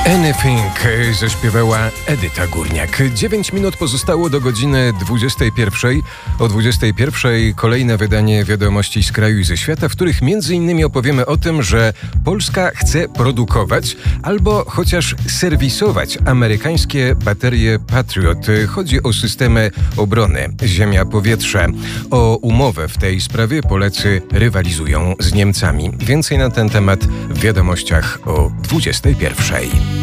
Anything zaśpiewała Edyta Górniak. 9 minut pozostało do godziny 21. O 21 kolejne wydanie wiadomości z kraju i ze świata, w których m.in. opowiemy o tym, że Polska chce produkować albo chociaż serwisować amerykańskie baterie Patriot. Chodzi o systemy obrony ziemia-powietrze. O umowę w tej sprawie Polacy rywalizują z Niemcami. Więcej na ten temat w wiadomościach o 21.